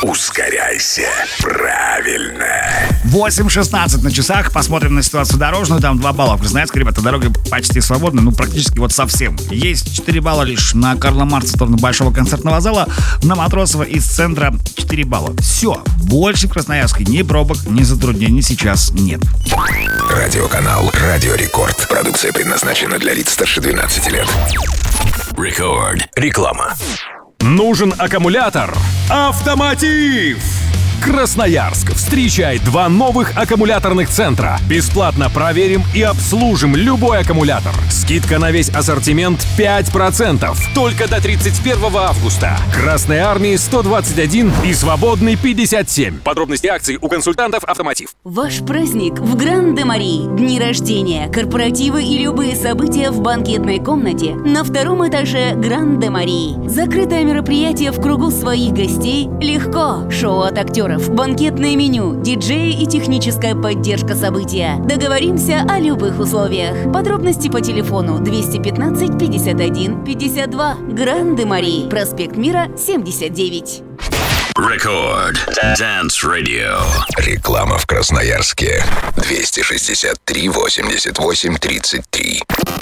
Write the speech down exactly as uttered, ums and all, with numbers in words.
Ускоряйся. Правильно. восемь шестнадцать на часах. Посмотрим на ситуацию дорожную. Там два балла в Красноярске. Ребята, дороги почти свободны. Ну, практически вот совсем. Есть четыре балла лишь на Карла Маркса в сторону Большого концертного зала. На Матросова из центра четыре балла. Все. Больше в Красноярске ни пробок, ни затруднений сейчас нет. Радиоканал Радио Рекорд. Продукция предназначена для лиц старше двенадцати лет. Рекорд. Реклама. Нужен аккумулятор? Автомотив! Красноярск встречает два новых аккумуляторных центра. Бесплатно проверим и обслужим любой аккумулятор. Скидка на весь ассортимент пять процентов. Только до тридцать первого августа. Красной Армии сто двадцать один и Свободный пятьдесят семь. Подробности акций у консультантов «Автомотив». Ваш праздник в Гран-де-Мари. Дни рождения, корпоративы и любые события в банкетной комнате на втором этаже Гран-де-Мари. Закрытое мероприятие в кругу своих гостей легко. Шоу от актеров, банкетное меню, диджеи и техническая поддержка события. Договоримся о любых условиях. Подробности по телефону двести пятнадцать пятьдесят один пятьдесят два. Гран-де-Мари. Проспект Мира, семьдесят девять. Рекорд. Dance Radio. Реклама в Красноярске. двести шестьдесят три восемьдесят восемь тридцать три.